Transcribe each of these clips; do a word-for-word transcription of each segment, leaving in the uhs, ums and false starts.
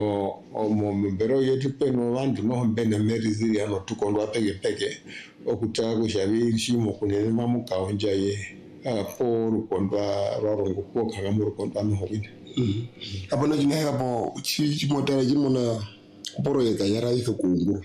o mo pero yetu peno vandu no mbene meri ziri ano tukondo apege pege okutaka kushabi shimo kunene mamu kaonja ye por kondwa rorongo ko kagamuru kondwa no hobine abona jina hapo chi chimotara jimona poro yeka yara ika kunguru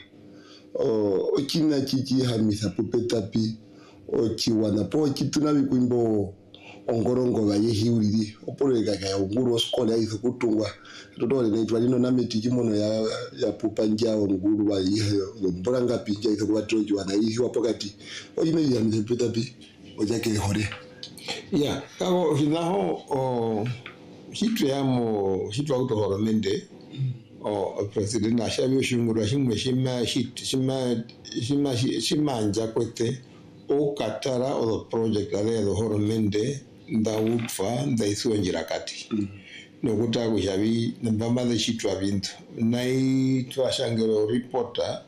o kina chichi hamisa popetapi o chiwana po chituna bikwimbo ongorongo baye hiuriri oporo yeka ya unguru skola ika kutungwa totole ne twalino na meti chimono ya ya pupanja onguru baye mboranga pinja ika kwatojo wana hihi wapokati o jina ya hamisa popetapi o jake hore ya kago hinaho o hitu yamo hitu auto horomende o president ashabi ushunguru shimwe shima hit shima shima shima anja kwete o katara o project ale do horomende nda utfa nda isuwa njirakati no kuta kushabi nambamba de hitu abintu nai twashangero reporter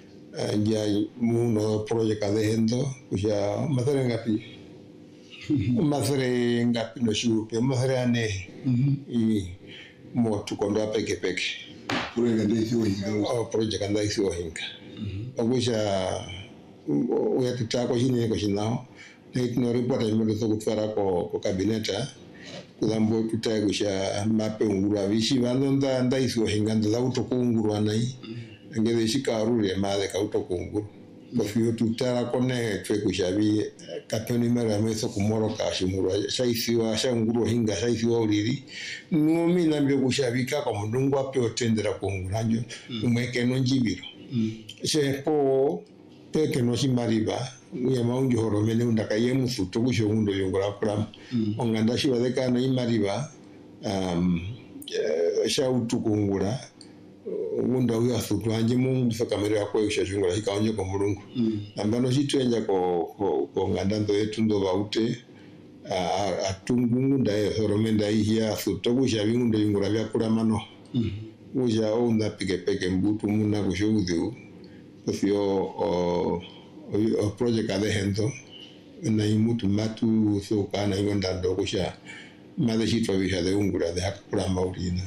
ya muno project ale hendo kusha mathere ngapi mathere ngapi no shupe mathere ane i mo tukondo apeke peke project ande isiwa hinga o project ande isiwa hinga okusha uya tutako shini ko shinao no report ya mdo so kutfara ko ko kabineta kulambo tutakusha mape unguru abishi banonda anda isiwa hinga ndo utokunguru anai ngeze shikarule male ka utokunguru Bofio tutara kone twe kushabi kapeni mera meso kumoro kashimura shaisiwa shanguru hinga shaisiwa uliri numi nambyo kushabika kwa mundungu ape otendera kunguranjo umweke no njibiro shepo peke no shimariba ya maunji horomene undaka yemu futo kushongundo yongora pram onganda shibadeka no imariba um shautu kungura unda huya sutu anje mungu sakamera kwa ushashungura hikaonje kwa mulungu ambano shitwenja ko ko, ko ngandando yetu ndo baute atungungu ndaye horomenda ihia sutu kushabingu ndo yungura bya kula mano uja onda pike peke mbutu muna kushugudhiu kufio o o project ade hendo na imutu matu so kana yondando kusha made shitwa bisha de ungura de hakula maurina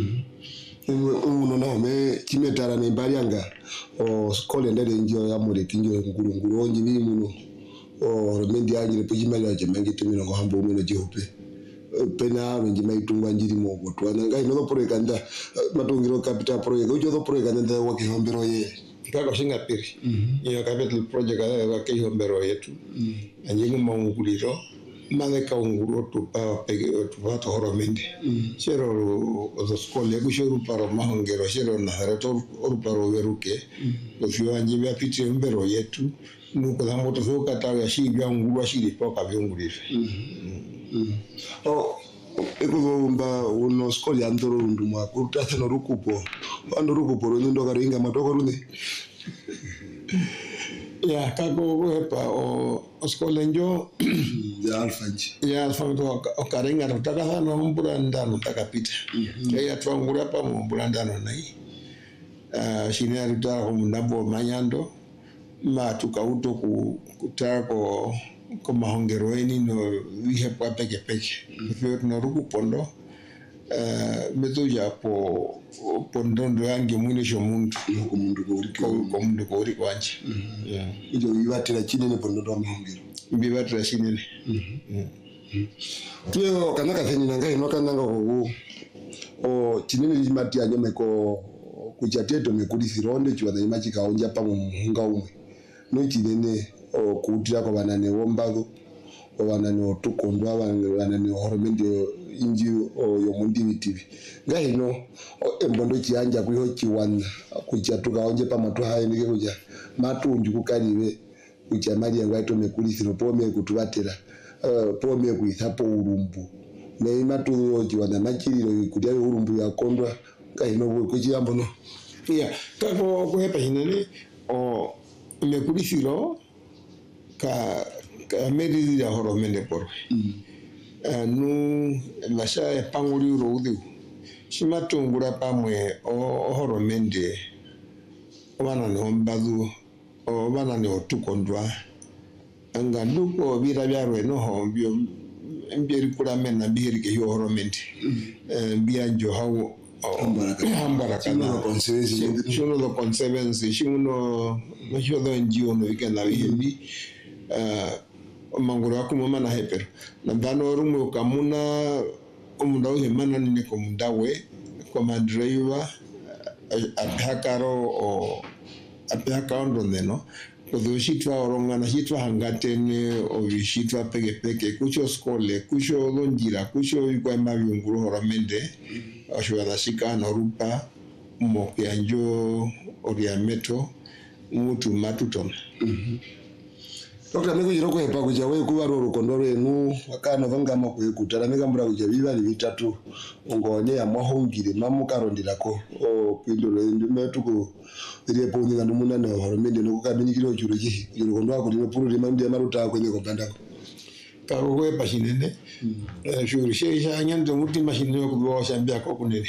uno no me kimetara ne barianga o skole ndere njo ya mure kinjo nguru nguru onji ni muno o remendi ajire pujimala jemengi tumino ngo hambo muno jehope pena wenji maitungwa njiri mogo twana ngai no project nda matungiro capital project ujo do project nda wake hombero ye kako singa piri iyo capital project ala wake hombero yetu anjingu maunguliro mane ka unguru tu pa pege tu pa to horomende shero o skole ku shero paro mahongero shero na harato o paro veruke lo fio anji bya piti mbero yetu nuko da moto so kata ya shi bya unguru ashiri po ka byungurire o ekugomba uno skole andoro nduma ku tatheno rukupo andoro rukupo ndo karinga matoko rune ya kako hepa o skole njo ya alfanji ya alfanji o karinga tutaka hana mbura ndano takapita ya twangura pa mbura ndano nai ah shine alutara ko mundambo manyando ma tukauto ku kutako ko mahongero eni no wihe pa peke peke fio na ruku pondo eh metuja po pondondo yange mwine sho muntu ko mundu ko uri ko mundu ko uri kwanje yeah ijo wibatira chinene pondondo mahongero bibatira chinene tuyo kanaka feni nanga ino kananga ko o chinene limati anyome ko kuchateto mekulizironde chiwana imachika onja pa muhunga umwe no chinene o kutira ko banane wombago o banane otukondwa banane horomende inji o yomundibitivi ngahino embondo chianja kuho chiwana kuchatuka onje pa matu haye nike kuja matundu kukaliwe kuja mali yangaito mekulisiro pome kutubatera uh, pome kuithapo urumbu na imatu ojiwana machiriro kutia urumbu ya kondwa ngahino kuchiyambo no ya kako kuhepa hinene o mekulisiro ka ka meri ya horomende porwe mm. Uh, nu lasha e panguri rodu shimatungura pamwe o horomende obana no mbadu obana no tukondwa anga nuko bira byarwe no hombyo mbiri kula mena biri ke yo horomende eh bianjo hawo ambara kana shuno do conservancy shuno masho do njio no ikena wihembi mangura kuma na hepero na dano rumo kamuna umunda uhe mana ni komundawe koma driver apakaro o apakaro ndeno kudoshitwa oronga na hitwa hangatene obishitwa peke peke kucho skole kucho lonjira kucho ikwa mavyunguru horamende ashwara shika na rupa mo yanjo oriameto mutu matuton mhm Dokta meko jiro ko hepa kuja we kuba ro kondo renu wakana vanga makwe kutara meka mbura kuja biba ni bitatu ngone ya mahongire mamukarondira ko o pindo le ndime tuko ire po ninga numuna na horomende no kabinikiro churo chi jiro kondo ako dine puru de mandi maruta ko ne ko banda ko ka we pashinene eh shuri she sha nyando muti mashine ko bo shambia ko kunene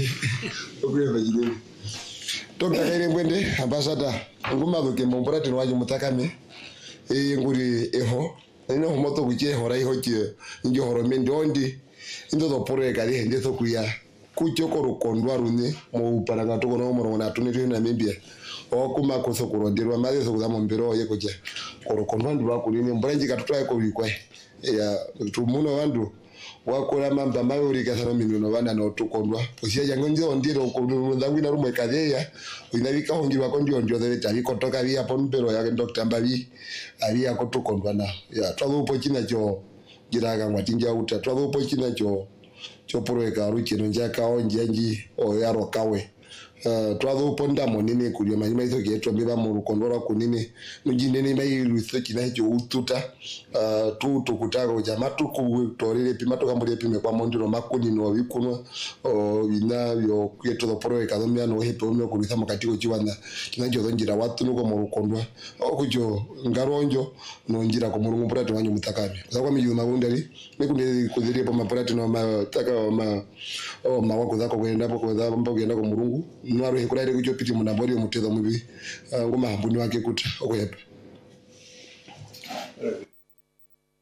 okwe bajire Dokta ere mwende ambassador nguma do ke mbora tino waje mutakame e nguri eho ino moto kuche hora iho che injo horomende ondi indo do pore kali hende to kuya kucho ko kondwa rune mo paranga to kono mo na tunire na membia o kuma ko so kuronderwa mali so kuzamo mbero ye koje ko kondwa ndwa kulini mbranji katutwa ko bikwe ya tumuno wandu wakora mamba mayori kasano minuno bana no tukondwa posia yangonje ondiro ko ndangu na rumwe kadeya inabika hongirwa ko ndio ndio debe tari kotoka bia pon pero ya Doctor Mbabi abia ko tukondwa na ya twado po china cho jiraga ngwatinja uta twado po china cho cho proeka ruchino njaka onje nji o yaro kawe Uh, twado ponda monene kulyo manyima izo geto biba mu rukondora kunini nujinene mai lutho kina cyo ututa uh, tu tukutaka ujamatu ku torire pima to kambure pime kwa mondiro makuni no bikuno o bina yo kweto do poro economia no hepo no kulitha makatiko chiwanda kina cyo donjira watu nuko mu rukondwa okujo ngaronjo no njira ko murungu purati wanyu mutakame zakwa miyu magundali nikundi kudire po mapurati no mataka ma o mawako zako kwenda po kwa zako kwenda ko murungu nwaro hekuraire kucho piti munabori muteza mubi ngoma hambuni wake kuti okwepa